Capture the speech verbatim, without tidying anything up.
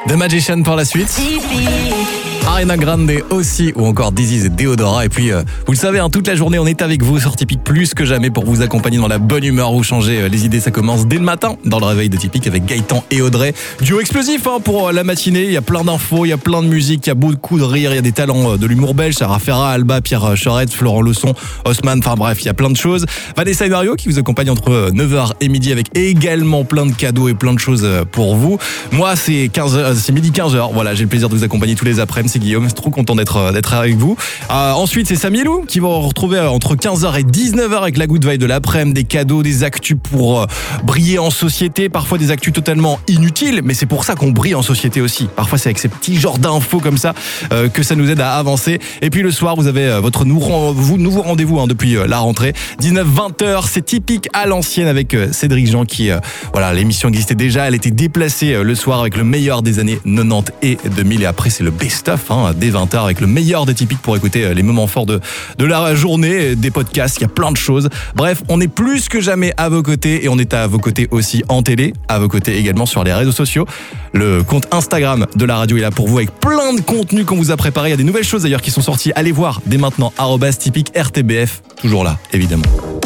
The Magician pour la suite. Ariana Grande aussi, ou encore Dizzy et Deodora. Et puis, euh, vous le savez, hein, toute la journée, on est avec vous sur Tipeee plus que jamais pour vous accompagner dans la bonne humeur. Vous changez euh, les idées, ça commence dès le matin dans le réveil de Tipeee avec Gaëtan et Audrey. Duo explosif hein, pour euh, la matinée. Il y a plein d'infos, il y a plein de musique, il y a beaucoup de rire, il y a des talents euh, de l'humour belge. Sarah Ferra, Alba, Pierre Charette, Florent Leçon, Haussmann. Enfin bref, il y a plein de choses. Vanessa et Mario qui vous accompagnent entre neuf heures et midi avec également plein de cadeaux et plein de choses pour vous. Moi, c'est quinze heures, c'est midi quinze heures. Voilà, j'ai le plaisir de vous accompagner tous les après-midi. C'est Guillaume, trop content d'être d'être avec vous. Euh, ensuite, c'est Samy et Lou qui vont retrouver entre quinze heures et dix-neuf heures avec la good vibe de l'après-midi, des cadeaux, des actus pour euh, briller en société, parfois des actus totalement inutiles, mais c'est pour ça qu'on brille en société aussi. Parfois, c'est avec ces petits genres d'infos comme ça euh, que ça nous aide à avancer. Et puis le soir, vous avez euh, votre nou- vous, nouveau rendez-vous hein, depuis euh, la rentrée. dix-neuf vingt heures, c'est typique à l'ancienne avec euh, Cédric Jean qui, euh, voilà, l'émission existait déjà, elle était déplacée euh, le soir avec le meilleur des années quatre-vingt-dix et deux mille. Et après, c'est le best-of hein, dès vingt heures avec le meilleur des typiques pour écouter les moments forts de, de la journée, des podcasts, il y a plein de choses. Bref, on est plus que jamais à vos côtés et on est à vos côtés aussi en télé, à vos côtés également sur les réseaux sociaux. Le compte Instagram de la radio est là pour vous avec plein de contenus qu'on vous a préparé. Il y a des nouvelles choses d'ailleurs qui sont sorties. Allez voir dès maintenant, arobase typique R T B F, toujours là, évidemment.